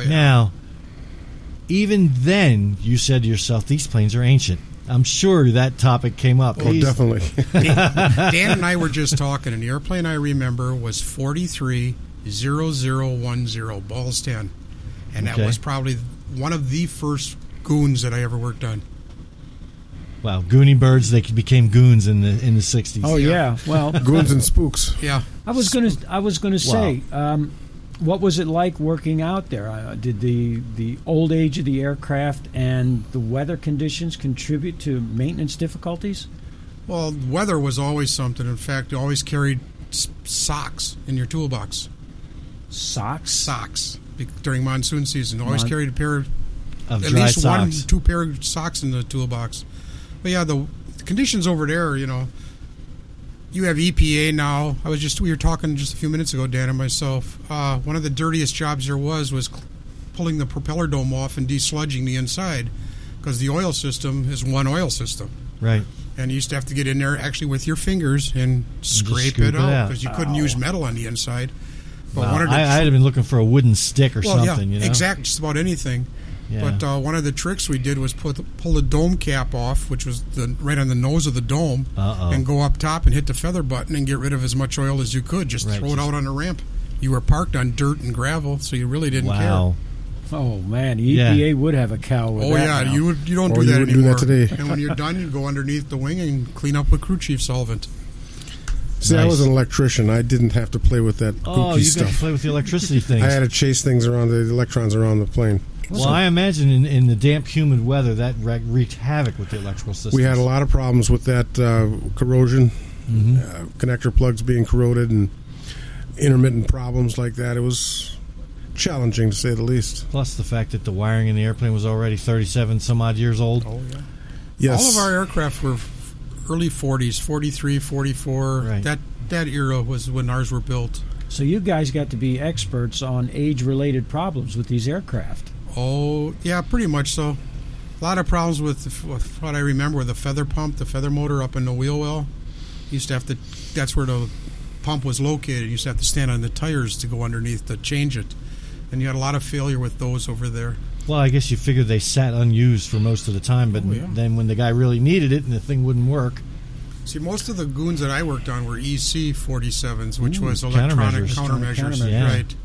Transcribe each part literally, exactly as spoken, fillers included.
yeah. Now, even then, you said to yourself, these planes are ancient. I'm sure that topic came up. Oh, He's, definitely. Dan, Dan and I were just talking, and the airplane I remember was forty-three zero zero one zero, Balls ten. And that Okay. was probably one of the first goons that I ever worked on. Wow, Goonie birds, they became goons in the in the sixties. Oh yeah. Well, Goons and spooks. Yeah. I was gonna I was gonna say, um, what was it like working out there? Uh, did the the old age of the aircraft and the weather conditions contribute to maintenance difficulties? Well, weather was always something. In fact, you always carried s- socks in your toolbox. Socks. Socks Be- during monsoon season. Always Mon- carried a pair of Of at dry least one, socks. two pair of socks in the toolbox. But yeah, the, the conditions over there, you know, you have E P A now. I was just we were talking just a few minutes ago, Dan and myself. Uh, one of the dirtiest jobs there was was cl- pulling the propeller dome off and desludging the inside, because the oil system is one oil system, Right. and you used to have to get in there actually with your fingers and scrape scoop it it out out. because you couldn't use metal on the inside. But Wow. one of the I, I'd have been looking for a wooden stick or well, something, yeah, you know? exactly, just about anything. Yeah. But uh, one of the tricks we did was put the, pull the dome cap off, which was the, right on the nose of the dome, Uh-oh. and go up top and hit the feather button and get rid of as much oil as you could. Just Right, throw it just- out on the ramp. You were parked on dirt and gravel, so you really didn't Wow. Oh man, E P A Yeah. would have a cow with care. Oh that yeah, now. you would. You don't Or do you that wouldn't do anymore. that today. And when you're done, you go underneath the wing and clean up with crew chief solvent. See, I Nice. was an electrician. I didn't have to play with that Oh, gooky you got stuff. to play with the electricity things. I had to chase things around, the electrons around the plane. Well, I imagine in, in the damp, humid weather, that wreak- wreaked havoc with the electrical system. We had a lot of problems with that uh, corrosion, Mm-hmm. uh, connector plugs being corroded, and intermittent problems like that. It was challenging, to say the least. Plus the fact that the wiring in the airplane was already thirty-seven some odd years old. Oh yeah. Yes. All of our aircraft were f- early forties, forty-three, forty-four. Right. That that era was when ours were built. So you guys got to be experts on age-related problems with these aircraft. Oh, yeah, pretty much so. A lot of problems with, with what I remember with the feather pump, the feather motor up in the wheel well. Used to have to, that's where the pump was located. You used to have to stand on the tires to go underneath to change it. And you had a lot of failure with those over there. Well, I guess you figured they sat unused for most of the time, but Oh, yeah. then when the guy really needed it and the thing wouldn't work, See, most of the goons that I worked on were E C forty-sevens, which Ooh, was electronic countermeasures. countermeasures. Countermeasures. Yeah. Right.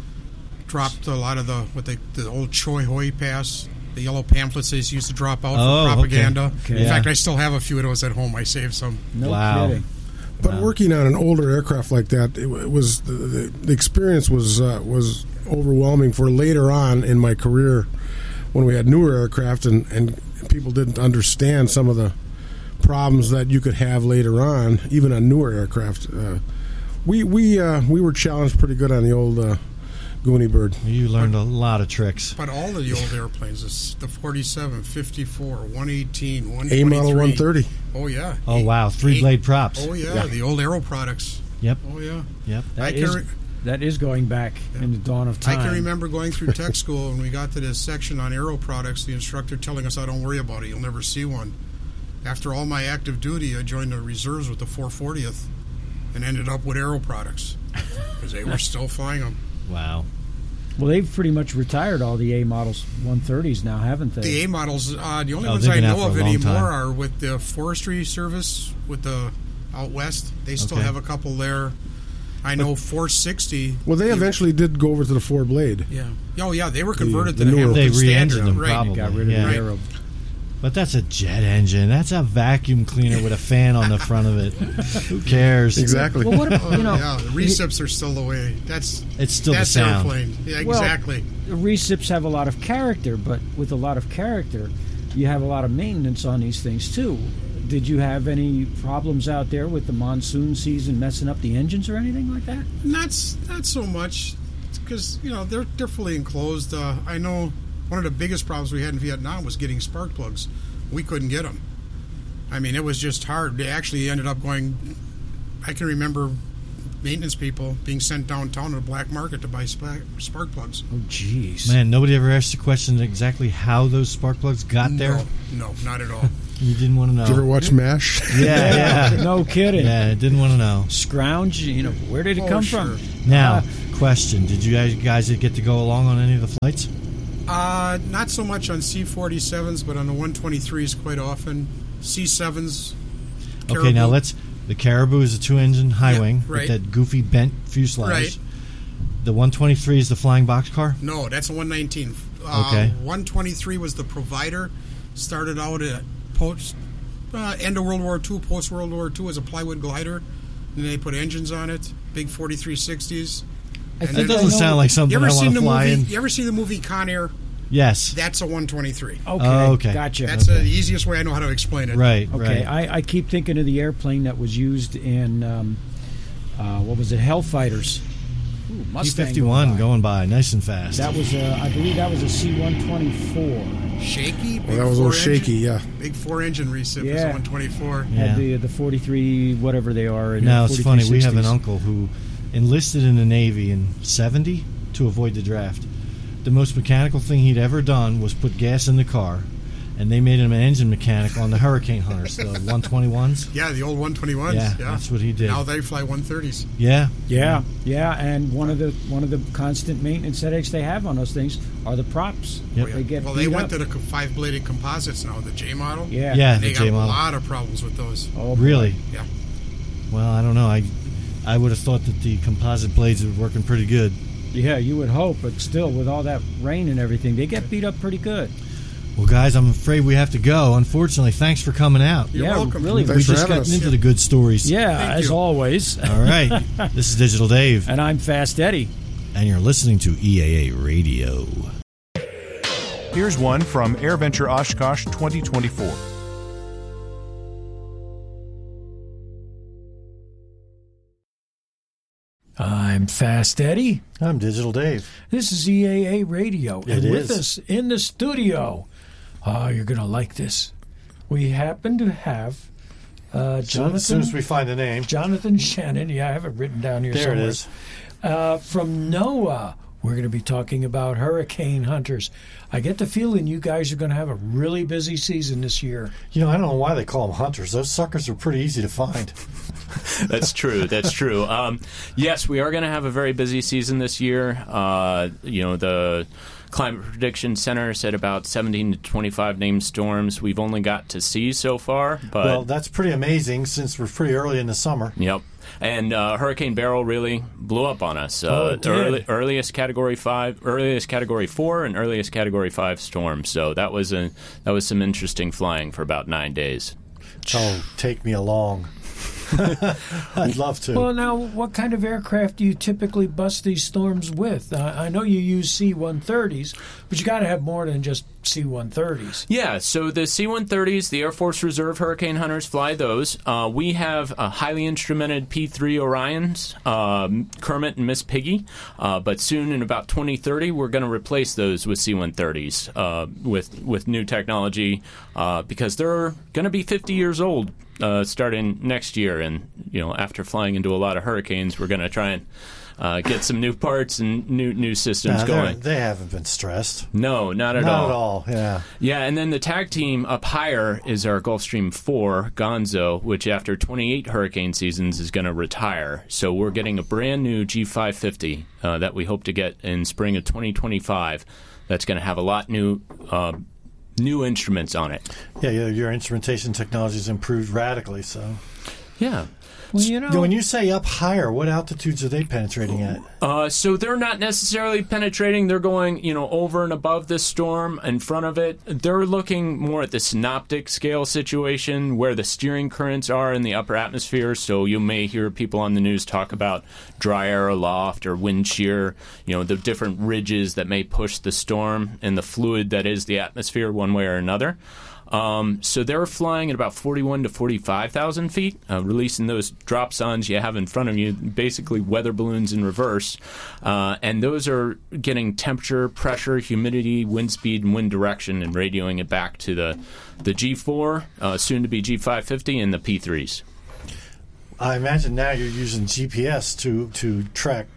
Dropped a lot of the, what they, the old Choi Hoi pass, the yellow pamphlets they used to drop out Oh, for okay. propaganda. Okay. In Yeah. fact, I still have a few of those at home. I saved some. No Wow. kidding. But Wow. working on an older aircraft like that, it, it was the, the, the experience was uh, was overwhelming for later on in my career when we had newer aircraft and, and people didn't understand some of the problems that you could have later on, even on newer aircraft. Uh, we we uh, we were challenged pretty good on the old uh, Goonie Bird. you learned a lot of tricks. But all of the old airplanes, this- the forty-seven, fifty-four, one eighteen, one twenty-three. A model one thirty. Oh, yeah. Oh, wow, three-blade props. Oh, yeah, Yeah. the old Aero products. Yep, Oh, yeah. yep. I That can, is, re- that is going back in the dawn of I time. can remember going through tech school when we got to this section on Aero products, the instructor telling us, "Oh, don't worry about it, you'll never see one." After all my active duty, I joined the reserves with the four fortieth and ended up with Aero products because they were still flying them. Wow. Well, they've pretty much retired all the A models one thirties now, haven't they? The A models, uh, the only Oh, ones they've I been out know for of a long anymore time. are with the Forestry Service, with the out west. They still Okay. have a couple there. I know four sixty. Well, they eventually did go over to the four blade. Yeah. Oh, yeah. They were converted the to the newer- Hamilton They re-engined standard. them, right. probably. Got rid of Yeah. the Aero. But that's a jet engine. That's a vacuum cleaner with a fan on the front of it. Who cares? Exactly. Well, what Oh, if, you know, yeah, the recips are still the way. That's It's still that's the sound. airplane. Yeah, Well, exactly. the recips have a lot of character, but with a lot of character, you have a lot of maintenance on these things too. Did you have any problems out there with the monsoon season messing up the engines or anything like that? Not s- not so much, because you know they're they're fully enclosed. Uh, I know one of the biggest problems we had in Vietnam was getting spark plugs. We couldn't get them. I mean, it was just hard. They actually ended up going. I can remember maintenance people being sent downtown to the black market to buy spark, spark plugs. Oh, jeez. Man, nobody ever asked the question exactly how those spark plugs got there? No, no, not at all. You didn't want to know. Did you ever watch MASH? Yeah, yeah. No kidding. Yeah, didn't want to know. Scrounge, you know, where did it Oh, come sure. from? Now, Uh, question: did you guys, guys get to go along on any of the flights? Uh, not so much on C forty-sevens, but on the one twenty-threes quite often. C sevens. Okay, now let's. The Caribou is a two-engine high Yeah, wing right. with that goofy bent fuselage. Right. The one twenty-three is the flying boxcar. No, that's a one nineteen. Uh, Okay. one twenty-three was the provider. Started out at post uh, end of World War Two, post World War Two as a plywood glider. And they put engines on it, big forty-three sixties. I And That then- doesn't sound like something You I ever want seen to the fly movie? in. You ever see the movie Con Air? Yes. That's a one twenty-three. Okay, Oh, okay. gotcha. That's uh, okay. the easiest way I know how to explain it. Right. Okay, Right. I, I keep thinking of the airplane that was used in, um, uh, what was it, Hellfighters. Ooh, T Mustang fifty-one going by. going by nice and fast. That was, a, I believe that was a C one twenty-four. Shaky. Big Well, that was a little four-engine- shaky, yeah. Big four engine recip is Yeah. a one twenty-four. Yeah. Had the the forty-three, whatever they are. and Now the it's funny. We have an forty-three sixties. uncle who enlisted in the Navy in seventy to avoid the draft. The most mechanical thing he'd ever done was put gas in the car, and they made him an engine mechanic on the Hurricane Hunters, the one twenty-ones. Yeah, the old one twenty-ones. Yeah, Yeah, that's what he did. Now they fly one thirties. Yeah. Yeah, yeah, and one of the one of the constant maintenance headaches they have on those things are the props. Yep. They get Well, they beat went up. to the co- five-bladed composites now, the J model. Yeah. Yeah. And they the got J a model. lot of problems with those. Oh, boy. Really? Yeah. Well, I don't know. I I would have thought that the composite blades were working pretty good. Yeah, you would hope, but still, with all that rain and everything, they get beat up pretty good. Well, guys, I'm afraid we have to go. Unfortunately, thanks for coming out. You're yeah, welcome. really. Thanks we for just having got us. into the good stories. Yeah, Thank as you. always. All right. This is Digital Dave, And I'm Fast Eddie. and you're listening to E A A Radio. Here's one from AirVenture Oshkosh twenty twenty-four. I'm Fast Eddie. I'm Digital Dave. This is E A A Radio. It and with is. us in the studio, oh, you're going to like this. We happen to have uh, Jonathan, As soon as we find the name. Jonathan Shannon. Yeah, I have it written down here There somewhere. it is. Uh, from NOAA, we're going to be talking about hurricane hunters. I get the feeling you guys are going to have a really busy season this year. You know, I don't know why they call them hunters. Those suckers are pretty easy to find. That's true. That's true. Um, yes, we are going to have a very busy season this year. Uh, you know, the Climate Prediction Center said about seventeen to twenty-five named storms. We've only got to see so far, but Well, that's pretty amazing since we're pretty early in the summer. yep. And uh, Hurricane Beryl really blew up on us. Oh, Uh, it did. early, earliest Category Five, earliest Category Four, and earliest Category Five storm. So that was a that was some interesting flying for about nine days. Oh, take me along. I'd love to. Well, now, what kind of aircraft do you typically bust these storms with? Uh, I know you use C one thirties, but you got to have more than just C one thirties. Yeah, so the C one thirties, the Air Force Reserve Hurricane Hunters fly those. Uh, we have uh, highly instrumented P three Orions, um, Kermit and Miss Piggy, uh, but soon in about twenty thirty, we're going to replace those with C one thirties uh, with with new technology uh, because they're going to be fifty years old uh, starting next year, and you know after flying into a lot of hurricanes, we're going to try and uh, get some new parts and new new systems Nah, they're- going. they haven't been stressed. No, not at Not all. at all, yeah. Yeah, and then the tag team up higher is our Gulfstream four, Gonzo, which after twenty-eight hurricane seasons is going to retire. So we're getting a brand new G five fifty uh, that we hope to get in spring of twenty twenty-five. That's going to have a lot new uh, new instruments on it. Yeah, your, your instrumentation technology has improved radically, so. Yeah. Well, you know, When you say up higher, what altitudes are they penetrating at? Uh, so they're not necessarily penetrating. They're going, you know, over and above this storm, in front of it. They're looking more at the synoptic scale situation, where the steering currents are in the upper atmosphere. So you may hear people on the news talk about dry air aloft or wind shear, you know, the different ridges that may push the storm and the fluid that is the atmosphere one way or another. Um, so they're flying at about forty-one to forty-five thousand feet, uh, releasing those dropsons you have in front of you, basically weather balloons in reverse. Uh, and those are getting temperature, pressure, humidity, wind speed, and wind direction, and radioing it back to the the G four, uh, soon to be G five fifty, and the P threes. I imagine now you're using G P S to, to track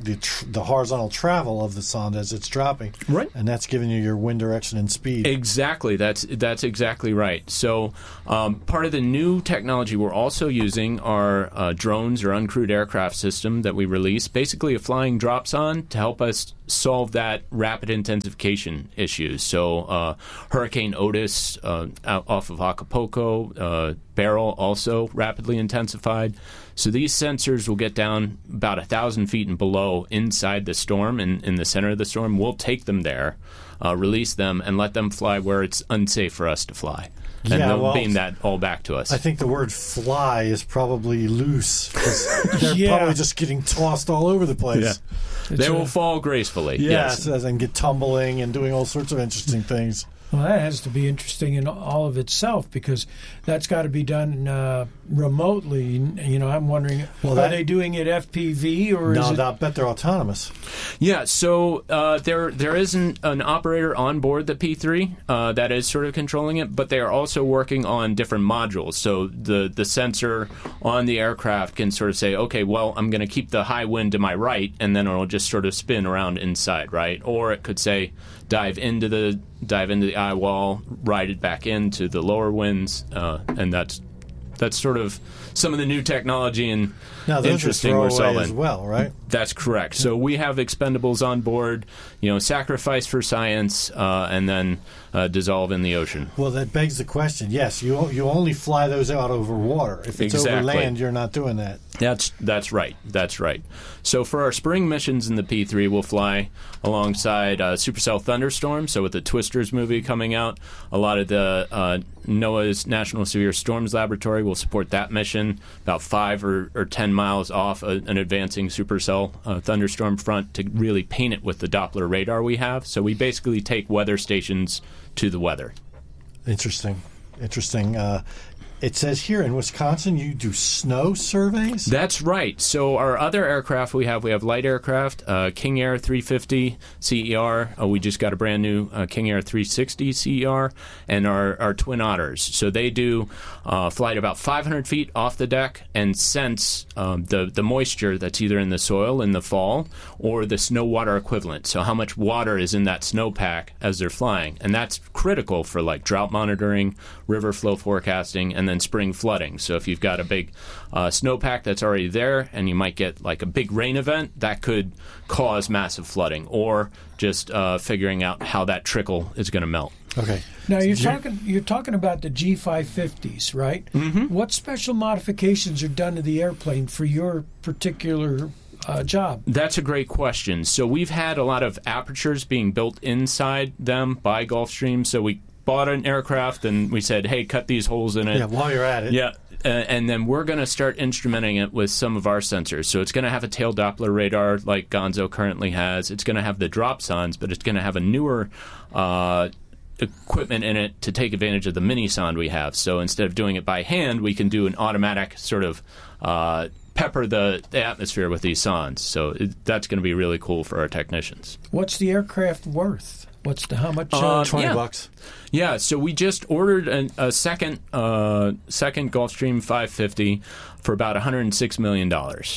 the tr- the horizontal travel of the sonde as it's dropping, Right. and that's giving you your wind direction and speed. Exactly. That's that's exactly right. So um, part of the new technology we're also using are uh, drones or uncrewed aircraft system that we release, basically a flying drop sonde to help us solve that rapid intensification issue. So uh, Hurricane Otis uh, out off of Acapulco, uh, Beryl also rapidly intensified. So these sensors will get down about a thousand feet and below inside the storm, in, in the center of the storm. We'll take them there, uh, release them, and let them fly where it's unsafe for us to fly. And Yeah, they'll well, beam that all back to us. I think the word "fly" is probably loose, 'cause they're Yeah. probably just getting tossed all over the place. Yeah. They a- will fall gracefully. Yes, Yes. and get tumbling and doing all sorts of interesting things. Well, that has to be interesting in all of itself because that's got to be done uh, remotely. You know, I'm wondering, Well, are that- they doing it F P V or No, is it? I bet they're autonomous. Yeah, so uh, there there is an, an operator on board the P three uh, that is sort of controlling it, but they are also working on different modules. So the, the sensor on the aircraft can sort of say, okay, well, I'm going to keep the high wind to my right, and then it'll just sort of spin around inside, right? Or it could say, dive into the dive into the eye wall, ride it back into the lower winds, uh, and that's that's sort of some of the new technology and Now those interesting are we're throwaway solving. as well, right? That's correct. So we have expendables on board, you know, sacrifice for science, uh, and then uh, dissolve in the ocean. Well, that begs the question. Yes, you you only fly those out over water. If it's over Exactly. land, you're not doing that. That's that's right. That's right. So for our spring missions in the P three, we'll fly alongside uh, Supercell Thunderstorm. So with the Twisters movie coming out, a lot of the uh, NOAA's National Severe Storms Laboratory will support that mission about five or, or ten miles off a, an advancing supercell uh, thunderstorm front to really paint it with the Doppler radar we have. So we basically take weather stations to the weather. Interesting. Interesting. Uh, it says here in Wisconsin you do snow surveys? That's right. So our other aircraft we have, we have light aircraft, uh, King Air three fifty C E R. Uh, we just got a brand new uh, King Air three sixty C E R, and our, our Twin Otters. So they do uh, flight about five hundred feet off the deck and sense um, the, the moisture that's either in the soil in the fall or the snow water equivalent. So how much water is in that snowpack as they're flying. And that's critical for like drought monitoring, river flow forecasting, and then spring flooding. So if you've got a big uh, snowpack that's already there and you might get like a big rain event, that could cause massive flooding, or just uh, figuring out how that trickle is going to melt. Okay. Now you're talking you're talking about the G five fifties, right? Mm-hmm. What special modifications are done to the airplane for your particular uh, job? That's a great question. So we've had a lot of apertures being built inside them by Gulfstream. So we bought an aircraft and we said, hey, cut these holes in it. Yeah, while you're at it. Yeah, uh, and then we're going to start instrumenting it with some of our sensors. So it's going to have a tail Doppler radar like Gonzo currently has. It's going to have the drop sondes, but it's going to have a newer uh, equipment in it to take advantage of the mini sonde we have. So instead of doing it by hand, we can do an automatic sort of uh, pepper the, the atmosphere with these sondes. So it, that's going to be really cool for our technicians. What's the aircraft worth? What's the how much? Uh, Uh, Twenty Yeah. bucks. Yeah, so we just ordered an, a second uh, second Gulfstream five fifty for about one hundred six million dollars.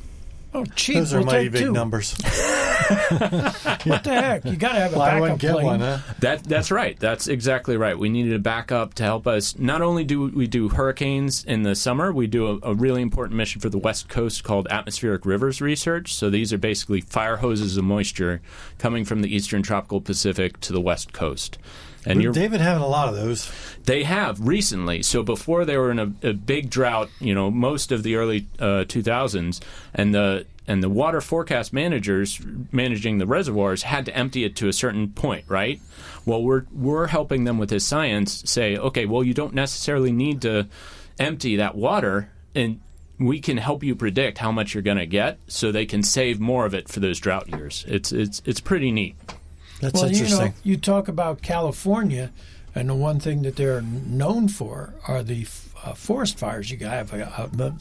oh, cheap. Those are we'll mighty take big two. numbers. What the heck? You got to have a Buy backup one, get plane. one, huh? That that's right. That's exactly right. We needed a backup to help us. Not only do we do hurricanes in the summer, we do a, a really important mission for the West Coast called Atmospheric Rivers Research. So these are basically fire hoses of moisture coming from the eastern tropical Pacific to the West Coast. And you're, They've been having a lot of those. They have recently. So before they were in a, a big drought, you know, most of the early uh, two thousands, and the and the water forecast managers managing the reservoirs had to empty it to a certain point, right? Well, we're we're helping them with this science say, okay, well, you don't necessarily need to empty that water, and we can help you predict how much you're going to get, so they can save more of it for those drought years. It's it's it's pretty neat. That's well, interesting. you know, you talk about California, and the one thing that they're known for are the uh, forest fires you have uh,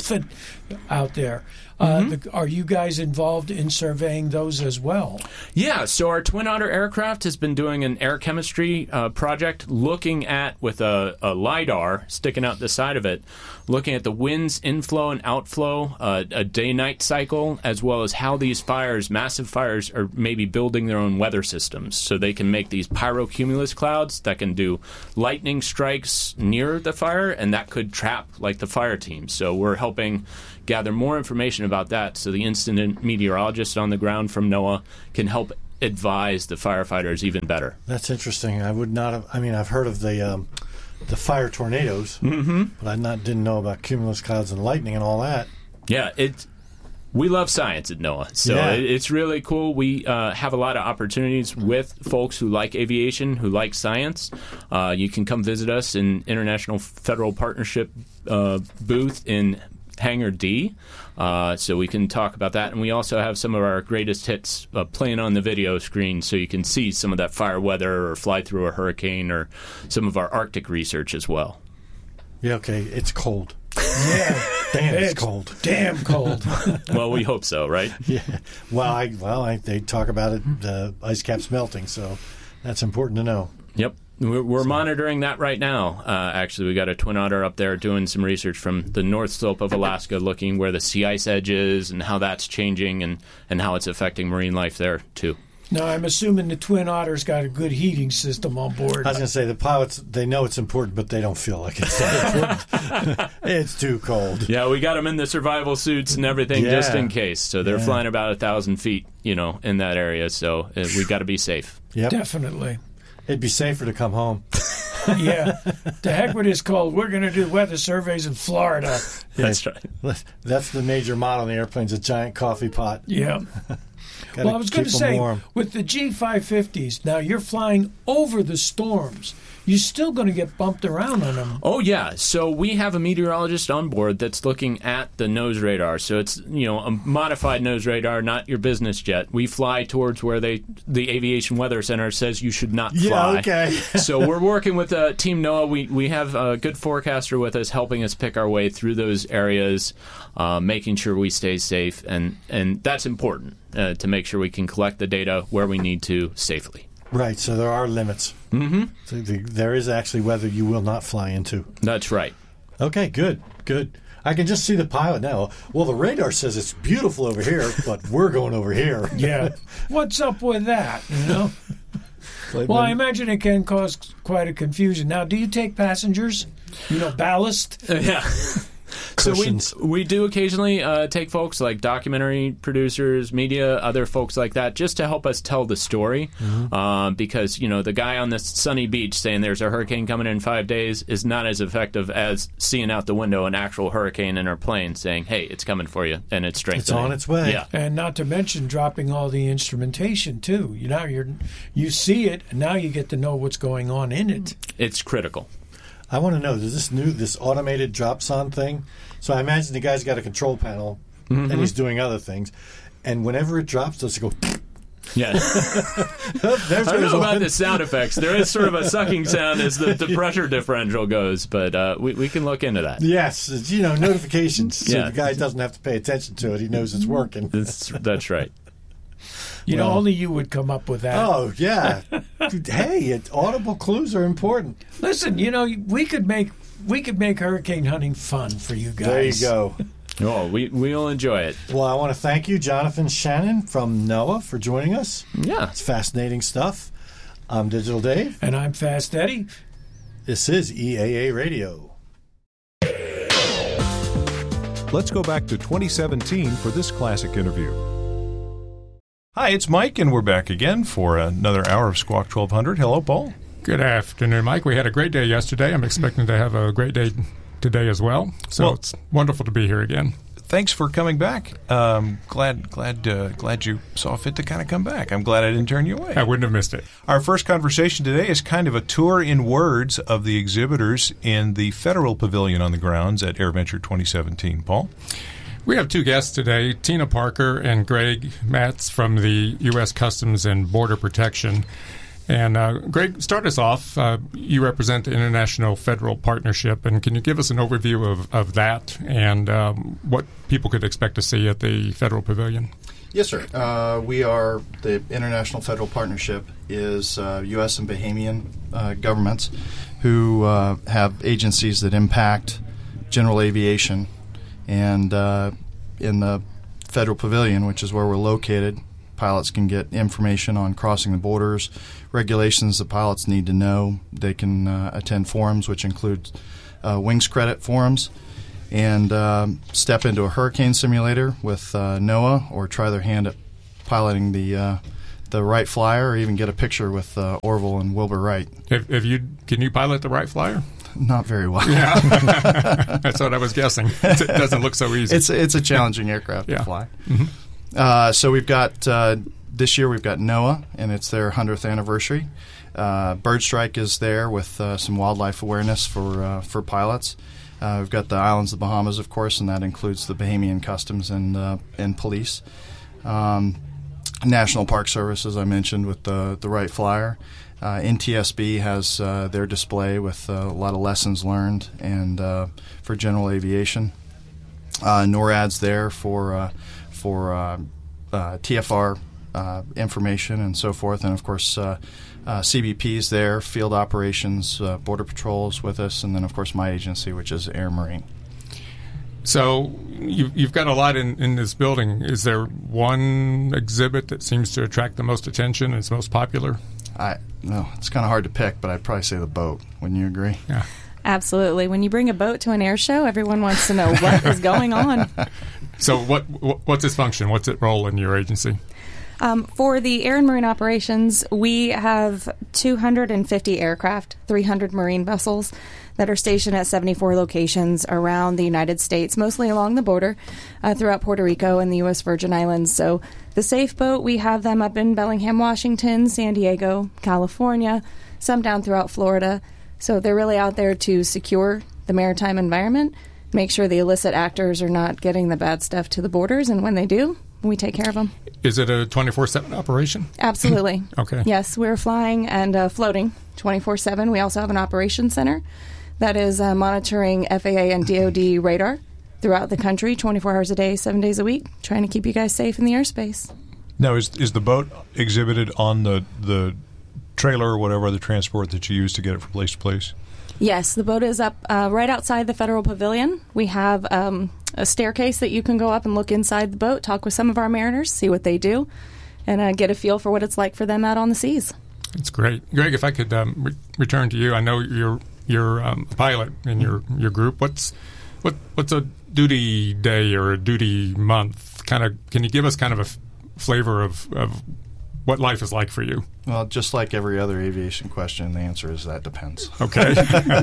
out there. Uh, Mm-hmm. the, are you guys involved in surveying those as well? Yeah, so our Twin Otter aircraft has been doing an air chemistry uh, project looking at, with a, a LiDAR sticking out the side of it, looking at the wind's inflow and outflow, uh, a day-night cycle, as well as how these fires, massive fires, are maybe building their own weather systems. So they can make these pyrocumulus clouds that can do lightning strikes near the fire, and that could trap like the fire team. So we're helping gather more information about that so the incident meteorologist on the ground from NOAA can help advise the firefighters even better. That's interesting. I would not have. I mean, I've heard of the um, the fire tornadoes, Mm-hmm. but I not didn't know about cumulus clouds and lightning and all that. Yeah, it. We love science at NOAA, so Yeah. it, it's really cool. We uh, have a lot of opportunities with folks who like aviation, who like science. Uh, you can come visit us in International Federal Partnership uh, booth in Hangar D, uh, so we can talk about that. And we also have some of our greatest hits uh, playing on the video screen, so you can see some of that fire weather or fly through a hurricane or some of our Arctic research as well. Yeah, okay. It's cold. Yeah, Damn, it's, cold. Damn cold. Well, we hope so, right? Yeah. Well, I well, I, they talk about it. The ice caps melting, so that's important to know. Yep. We're, we're monitoring that right now. Uh, actually, we got a Twin Otter up there doing some research from the north slope of Alaska, looking where the sea ice edge is and how that's changing and, and how it's affecting marine life there, too. Now, I'm assuming the Twin Otter's got a good heating system on board. I was going to say, the pilots, they know it's important, but they don't feel like it's that important. It's too cold. Yeah, we got them in the survival suits and everything Yeah. just in case. So they're Yeah. flying about a thousand feet, you know, in that area. So uh, we got to be safe. Yep. Definitely. It'd be safer to come home. Yeah. The heck with this cold. We're going to do weather surveys in Florida. That's right. That's the major model on the airplane's a giant coffee pot. Yeah. Gotta Well, I was going to keep 'em say, warm. with the G five fifties, now you're flying over the storms. You're still going to get bumped around on them. Oh, yeah. So we have a meteorologist on board that's looking at the nose radar. So it's, you know, a modified nose radar, not your business jet. We fly towards where they the Aviation Weather Center says you should not Yeah, fly. okay. So we're working with uh, Team NOAA. We, we have a good forecaster with us helping us pick our way through those areas, uh, making sure we stay safe. And, and that's important uh, to make sure we can collect the data where we need to safely. Right, so there are limits. Mm-hmm. So the, there is actually weather you will not fly into. That's right. Okay, good, good. I can just see the pilot now. Well, the radar says it's beautiful over here, but we're going over here. Yeah. What's up with that, you know? Well, I imagine it can cause quite a confusion. Now, do you take passengers? You know, ballast? Yeah. So we, Cushions. we do occasionally uh, take folks like documentary producers, media, other folks like that, just to help us tell the story. Mm-hmm. Uh, because, you know, the guy on this sunny beach saying there's a hurricane coming in five days is not as effective as seeing out the window an actual hurricane in our plane saying, hey, it's coming for you, and it's strengthening. It's on its way. Yeah. And not to mention dropping all the instrumentation, too. You know, you're, you see it, and now you get to know what's going on in it. It's critical. I want to know, does this new, this automated drops-on thing? So I imagine the guy's got a control panel, Mm-hmm. and he's doing other things. And whenever it drops, does it go... Yeah. Oh, there's I don't goes know about one. the sound effects. There is sort of a sucking sound as the, the pressure differential goes, but uh, we, we can look into that. Yes, it's, you know, notifications. So Yeah. the guy doesn't have to pay attention to it. He knows it's working. That's, that's right. You know, Well- only you would come up with that. Oh, yeah. Hey, it, audible clues are important. Listen, you know, we could make we could make hurricane hunting fun for you guys. There you go. Oh, we, we'll enjoy it. Well, I want to thank you, Jonathan Shannon from NOAA, for joining us. Yeah. It's fascinating stuff. I'm Digital Dave. And I'm Fast Eddie. This is E A A Radio. Let's go back to twenty seventeen for this classic interview. Hi, it's Mike, and we're back again for another hour of Squawk twelve hundred. Hello, Paul. Good afternoon, Mike. We had a great day yesterday. I'm expecting to have a great day today as well. So Well- it's wonderful to be here again. Thanks for coming back. Um, glad, glad, uh, glad you saw fit to kind of come back. I'm glad I didn't turn you away. I wouldn't have missed it. Our first conversation today is kind of a tour in words of the exhibitors in the Federal Pavilion on the grounds at AirVenture twenty seventeen. Paul? We have two guests today, Tina Parker and Greg Matz from the U S Customs and Border Protection. And uh, Greg, start us off. Uh, you represent the International Federal Partnership, and can you give us an overview of, of that and um, what people could expect to see at the Federal Pavilion? Yes, sir. Uh, we are the International Federal Partnership is uh, U S and Bahamian uh, governments who uh, have agencies that impact general aviation. And uh, in the Federal Pavilion, which is where we're located, pilots can get information on crossing the borders, regulations the pilots need to know. They can uh, attend forums, which include uh, wings credit forums, and uh, step into a hurricane simulator with uh, NOAA, or try their hand at piloting the uh, the Wright Flyer, or even get a picture with uh, Orville and Wilbur Wright. If, if you can you pilot the Wright Flyer? Not very well. Yeah, that's what I was guessing. It doesn't look so easy. It's it's a challenging aircraft yeah. to fly. Mm-hmm. Uh, so we've got uh, this year we've got NOAA, and it's their hundredth anniversary. Uh, Bird Strike is there with uh, some wildlife awareness for uh, for pilots. Uh, we've got the islands of the Bahamas, of course, and that includes the Bahamian Customs and uh, and police. Um, National Park Service, as I mentioned, with the the Wright Flyer. Uh, N T S B has uh, their display with uh, a lot of lessons learned and uh, for general aviation. Uh, NORAD's there for uh, for uh, uh, T F R uh, information and so forth, and of course uh, uh, C B P's there, field operations, uh, Border Patrol's with us, and then of course my agency, which is Air Marine. So you, you've got a lot in, in this building. Is there one exhibit that seems to attract the most attention and is most popular? I no, it's kind of hard to pick, but I'd probably say the boat. Wouldn't you agree? Yeah. Absolutely. When you bring a boat to an air show, everyone wants to know what is going on. So what, what what's its function? What's its role in your agency? Um, for the Air and Marine operations, we have two hundred fifty aircraft, three hundred marine vessels that are stationed at seventy-four locations around the United States, mostly along the border, uh, throughout Puerto Rico and the U S Virgin Islands. So the Safe Boat, we have them up in Bellingham, Washington, San Diego, California, some down throughout Florida. So they're really out there to secure the maritime environment, make sure the illicit actors are not getting the bad stuff to the borders, and when they do, we take care of them. Is it a twenty-four seven operation? Absolutely. Okay. Yes, we're flying and uh, floating twenty-four seven. We also have an operations center that is uh, monitoring F A A and D O D radar throughout the country, twenty-four hours a day, seven days a week, trying to keep you guys safe in the airspace. Now, is is the boat exhibited on the the trailer or whatever other transport that you use to get it from place to place? Yes, the boat is up uh, right outside the Federal Pavilion. We have um, a staircase that you can go up and look inside the boat, talk with some of our mariners, see what they do, and uh, get a feel for what it's like for them out on the seas. That's great. Greg, if I could um, re- return to you, I know you're you're um, a pilot in your, your group. What's what what's a duty day or a duty month? Kind of, can you give us kind of a f- flavor of, of what life is like for you? Well, just like every other aviation question, the answer is that depends. Okay.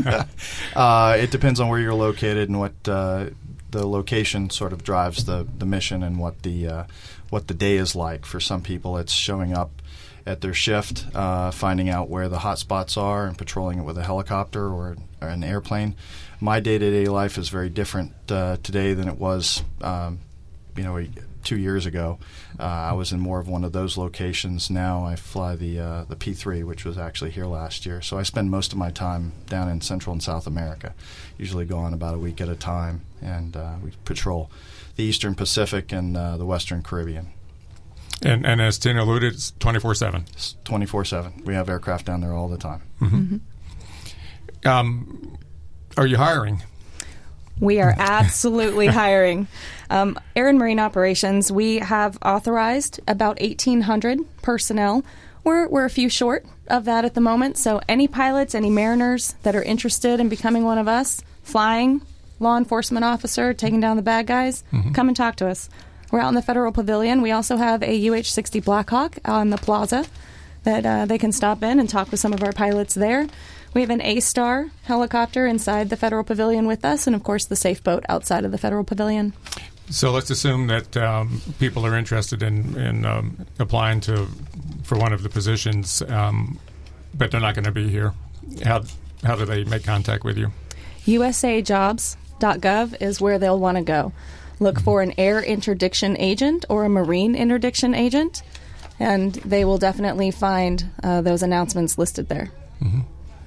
uh, it depends on where you're located and what uh, the location sort of drives the, the mission and what the uh, what the day is like. For some people, it's showing up at their shift, uh, finding out where the hot spots are and patrolling it with a helicopter or, or an airplane. My day-to-day life is very different uh, today than it was, um, you know, two years ago. Uh, I was in more of one of those locations. Now I fly the uh, the P three, which was actually here last year. So I spend most of my time down in Central and South America, usually gone about a week at a time, and uh, we patrol the Eastern Pacific and uh, the Western Caribbean. And, and as Tina alluded, it's twenty-four seven. It's twenty-four seven. We have aircraft down there all the time. Mm-hmm. Mm-hmm. Um, are you hiring? We are absolutely hiring. Um, Air and Marine Operations, we have authorized about eighteen hundred personnel. We're, we're a few short of that at the moment, so any pilots, any mariners that are interested in becoming one of us, flying, law enforcement officer, taking down the bad guys, mm-hmm. come and talk to us. We're out in the Federal Pavilion. We also have a U H sixty Blackhawk on the plaza that uh, they can stop in and talk with some of our pilots there. We have an A-Star helicopter inside the Federal Pavilion with us, and, of course, the Safe Boat outside of the Federal Pavilion. So let's assume that um, people are interested in, in um, applying to for one of the positions, um, but they're not going to be here. How, how do they make contact with you? U S A jobs dot gov is where they'll want to go. Look for an air interdiction agent or a marine interdiction agent. and they will definitely find uh, those announcements listed there. Mm-hmm.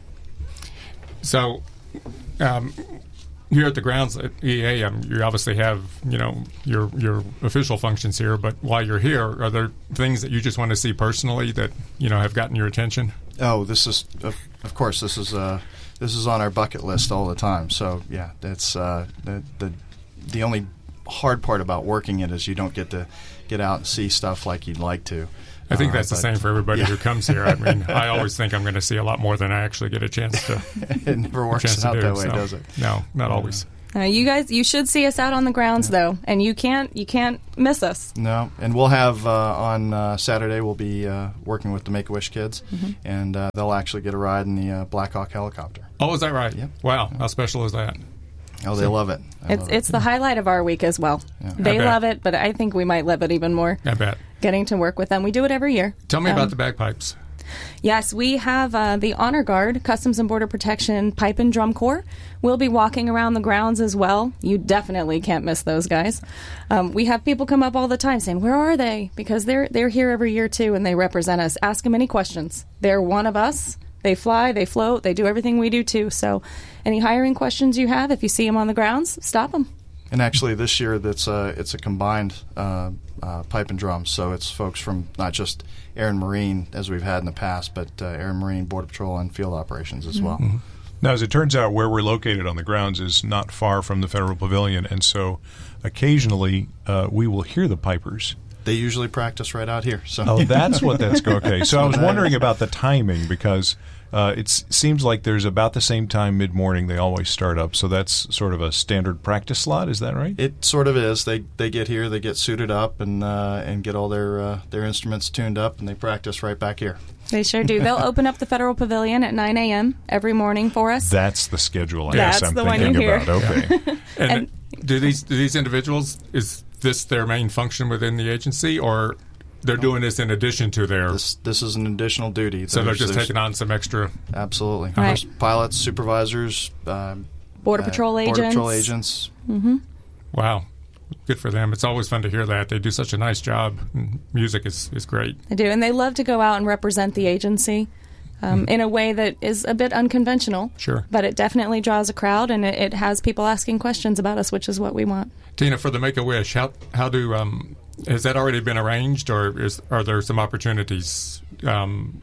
So, um, here at the grounds at E A, um, you obviously have, you know, your your official functions here, but while you're here, are there things that you just want to see personally that, you know, have gotten your attention? Oh, this is, of, of course, this is uh, this is on our bucket list all the time. So, yeah, that's uh, the, the the only hard part about working it is you don't get to get out and see stuff like you'd like to. I think Uh, that's the but- same for everybody yeah. who comes here. I mean, I always think I'm going to see a lot more than I actually get a chance to. It never a works chance to out do, that way, so, does it? No, not always. Uh, you guys, you should see us out on the grounds though, and you can't you can't miss us. No, and we'll have uh, on uh, Saturday. We'll be uh, working with the Make-A-Wish kids, Mm-hmm. and uh, they'll actually get a ride in the uh, Black Hawk helicopter. Oh, is that right? Yep. Wow, how special is that? Oh, they love it. They It's love it. it's the highlight of our week as well. They I bet. love it, but I think we might love it even more. I bet. Getting to work with them, we do it every year. Tell me Um, about the bagpipes. Yes, we have uh, the Honor Guard, Customs and Border Protection Pipe and Drum Corps. We'll be walking around the grounds as well. You definitely can't miss those guys. Um, we have people come up all the time saying, "Where are they?" Because they're they're here every year too, and they represent us. Ask them any questions. They're one of us. They fly, they float, they do everything we do too. So, any hiring questions you have, if you see them on the grounds, stop them. And actually, this year, that's uh, it's a combined uh, uh, pipe and drum. So it's folks from not just Air and Marine, as we've had in the past, but uh, Air and Marine, Border Patrol, and field operations as well. Mm-hmm. Now, as it turns out, where we're located on the grounds is not far from the Federal Pavilion, and so occasionally uh, we will hear the pipers. They usually practice right out here. So Oh, that's what that's go. Okay, so I was wondering about the timing because uh, it seems like there's about the same time mid morning they always start up. So that's sort of a standard practice slot. Is that right? It sort of is. They they get here, they get suited up, and uh, and get all their uh, their instruments tuned up, and they practice right back here. They sure do. They'll open up the Federal Pavilion at nine a.m. every morning for us. That's the schedule. I That's guess I'm the one thinking you hear. about. Okay. And, And- do these do these individuals, is this their main function within the agency, or they're doing this in addition to their? This this is an additional duty. So they're There's- just there's- taking on some extra. Absolutely. Right. There's pilots, supervisors, um, Border uh, Patrol Border agents. Patrol agents. Wow, good for them. It's always fun to hear that. They do such a nice job. And music is, is great. They do, and they love to go out and represent the agency um, in a way that is a bit unconventional. Sure. But it definitely draws a crowd, and it, it has people asking questions about us, which is what we want. Tina, for the Make-A-Wish, how how do um, has that already been arranged, or is are there some opportunities um,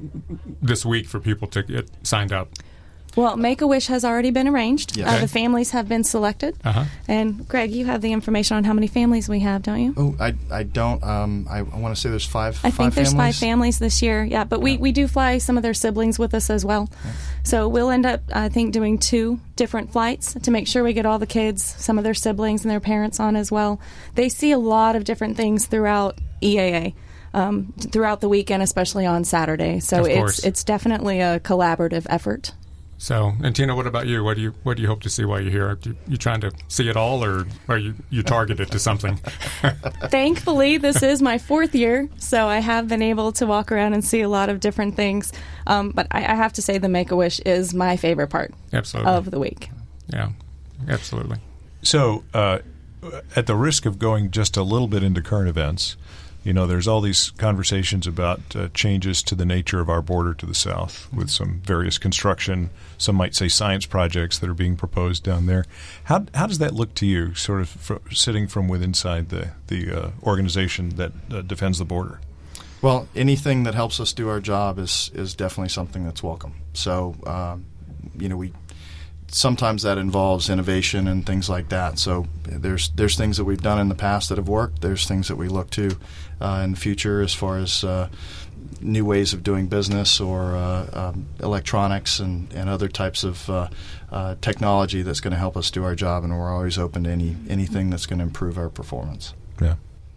this week for people to get signed up? Well, Make-A-Wish has already been arranged. Yes. Uh, Okay. the families have been selected. Uh-huh. And, Greg, you have the information on how many families we have, don't you? Oh, I, I don't. Um, I, I want to say there's five. I five think there's families. five families this year, yeah. But we, we do fly some of their siblings with us as well. So we'll end up, I think, doing two different flights to make sure we get all the kids, some of their siblings and their parents on as well. They see a lot of different things throughout E A A. Um, throughout the weekend, especially on Saturday. So Of it's course. it's definitely a collaborative effort. So, and Tina, what about you? What do you what do you hope to see while you're here? Are you, you trying to see it all, or are you you targeted to something? Thankfully, this is my fourth year, so I have been able to walk around and see a lot of different things. Um, but I, I have to say, the Make-A-Wish is my favorite part Absolutely. of the week. Yeah, absolutely. So, uh, at the risk of going just a little bit into current events, you know, there's all these conversations about uh, changes to the nature of our border to the south with some various construction, some might say science projects that are being proposed down there. How how does that look to you, sort of fr- sitting from within inside the, the uh, organization that uh, defends the border? Well, anything that helps us do our job is is definitely something that's welcome. So, um, you know, we sometimes that involves innovation and things like that. So there's there's things that we've done in the past that have worked. There's things that we look to uh, in the future as far as uh, new ways of doing business or uh, um, electronics and, and other types of uh, uh, technology that's going to help us do our job. And we're always open to any anything that's going to improve our performance. Yeah.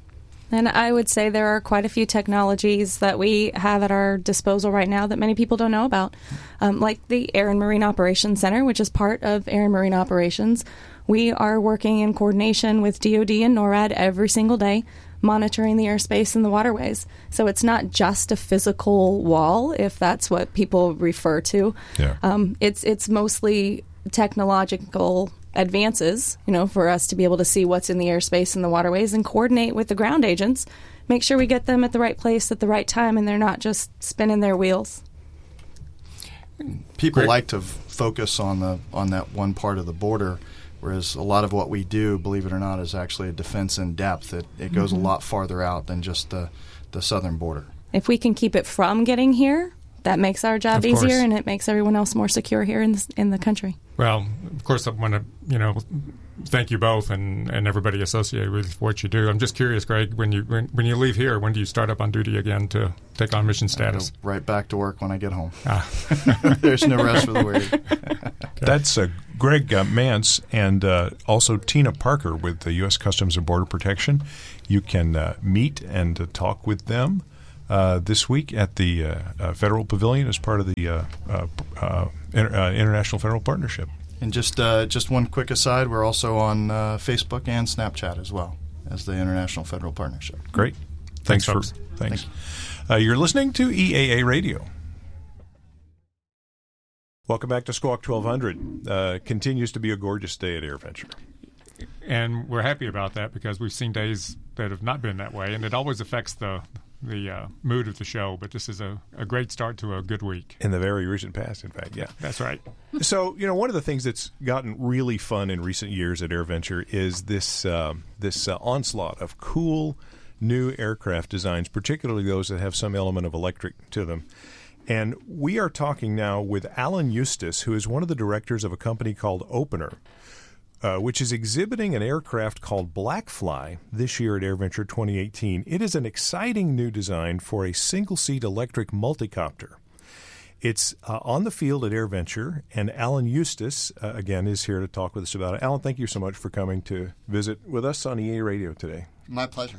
And I would say there are quite a few technologies that we have at our disposal right now that many people don't know about, um, like the Air and Marine Operations Center, which is part of Air and Marine Operations. We are working in coordination with D O D and NORAD every single day, monitoring the airspace and the waterways. So it's not just a physical wall, if that's what people refer to. Yeah. Um, it's it's mostly technological advances, you know, for us to be able to see what's in the airspace and the waterways and coordinate with the ground agents, make sure we get them at the right place at the right time and they're not just spinning their wheels. People Great. like to f- focus on the on that one part of the border, whereas a lot of what we do, believe it or not, is actually a defense in depth. It, it goes Mm-hmm. a lot farther out than just the, the southern border. If we can keep it from getting here, that makes our job Of course. easier and it makes everyone else more secure here in the, in the country. Well, of course, I want to, you know, thank you both and, and everybody associated with what you do. I'm just curious, Greg, when you when, when you leave here, when do you start up on duty again to take on mission status? I go right back to work when I get home. Ah. There's no rest for the weary. That's uh, Greg uh, Mance and uh, also Tina Parker with the U S Customs and Border Protection. You can uh, meet and uh, talk with them uh, this week at the uh, uh, Federal Pavilion as part of the uh, uh, uh, inter- uh, International Federal Partnership. And just uh, just one quick aside, we're also on uh, Facebook and Snapchat as well as the International Federal Partnership. Great. Thanks, Thanks, for folks. thanks. Uh, you're listening to E A A Radio. Welcome back to Squawk twelve hundred. Uh, continues to be a gorgeous day at AirVenture. And we're happy about that because we've seen days that have not been that way, and it always affects the the uh, mood of the show. But this is a, a great start to a good week. In the very recent past, in fact, yeah. That's right. So, you know, one of the things that's gotten really fun in recent years at AirVenture is this uh, this uh, onslaught of cool new aircraft designs, particularly those that have some element of electric to them. And we are talking now with Alan Eustace, who is one of the directors of a company called Opener, uh, which is exhibiting an aircraft called Blackfly this year at AirVenture twenty eighteen. It is an exciting new design for a single-seat electric multicopter. It's uh, on the field at AirVenture, and Alan Eustace, uh, again, is here to talk with us about it. Alan, thank you so much for coming to visit with us on E A Radio today. My pleasure.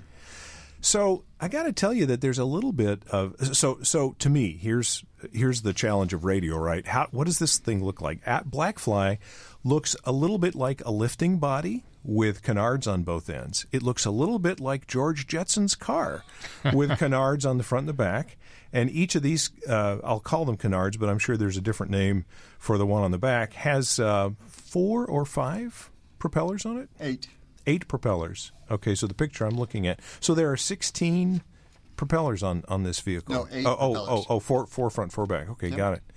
So I got to tell you that there's a little bit of so so to me here's here's the challenge of radio, right? How what does this thing look like? At Blackfly looks a little bit like a lifting body with canards on both ends. It looks a little bit like George Jetson's car with canards on the front and the back. And each of these, uh, I'll call them canards, but I'm sure there's a different name for the one on the back, has uh, four or five propellers on it? Eight. Eight propellers. Okay, so the picture I'm looking at. So there are sixteen propellers on, on this vehicle. No, eight oh, oh, propellers. oh, oh, four, four front, four back. Okay, Yep. got it.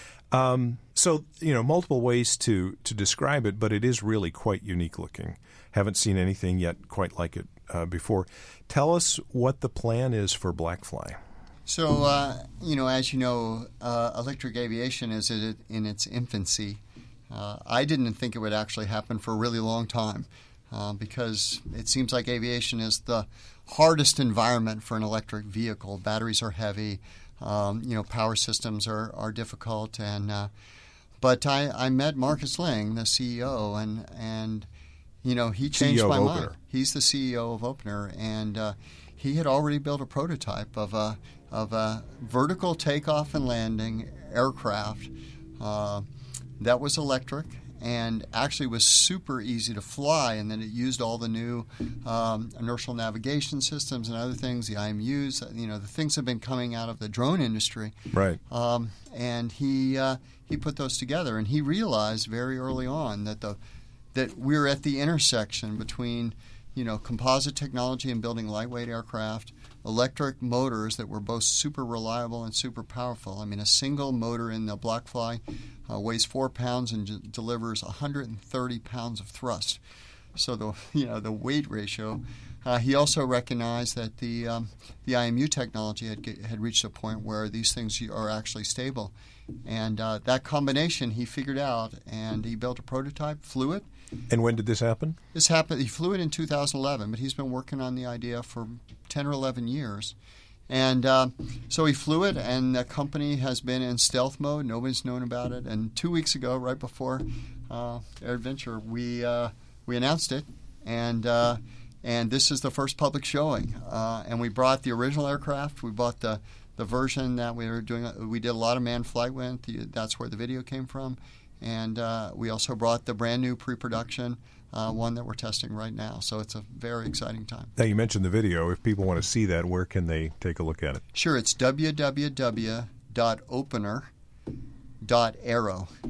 Um, so, you know, multiple ways to, to describe it, but it is really quite unique looking. Haven't seen anything yet quite like it uh, before. Tell us what the plan is for Blackfly. So, uh, you know, as you know, uh, electric aviation is in in its infancy. Uh, I didn't think it would actually happen for a really long time uh, because it seems like aviation is the hardest environment for an electric vehicle. Batteries are heavy, um, you know, power systems are, are difficult. And uh, but I, I met Marcus Ling, the C E O, and and you know he changed C E O my of mind. Opener. He's the C E O of Opener, and uh, he had already built a prototype of a of a vertical takeoff and landing aircraft uh, that was electric and actually was super easy to fly, and then it used all the new um, inertial navigation systems and other things, the I M Us, you know, the things have been coming out of the drone industry. Right. Um, and he uh, he put those together, and he realized very early on that the that we're at the intersection between, you know, composite technology and building lightweight aircraft, electric motors that were both super reliable and super powerful. I mean, a single motor in the Blackfly uh, weighs four pounds and j- delivers one hundred thirty pounds of thrust. So the you know the weight ratio. Uh, he also recognized that the um, the I M U technology had get, had reached a point where these things are actually stable, and uh, that combination he figured out, and he built a prototype, flew it. And when did this happen? This happened. He flew it in two thousand eleven, but he's been working on the idea for ten or eleven years. And uh, so he flew it, and the company has been in stealth mode. Nobody's known about it. And two weeks ago, right before uh, AirVenture, we uh, we announced it, and uh, and this is the first public showing. Uh, and we brought the original aircraft. We bought the the version that we were doing. We did a lot of manned flight with. The, that's where the video came from. And uh, we also brought the brand new pre-production uh, one that we're testing right now. So it's a very exciting time. Now, you mentioned the video. If people want to see that, where can they take a look at it? Sure, it's w w w dot opener dot aero.